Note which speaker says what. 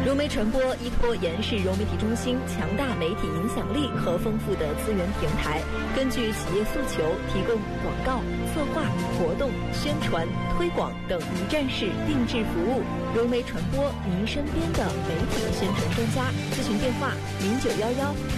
Speaker 1: 融媒传播依托延世融媒体中心强大媒体影响力和丰富的资源平台，根据企业诉求，提供广告、策划、活动、宣传、推广等一站式定制服务。融媒传播，您身边的媒体宣传专家。咨询电话：0911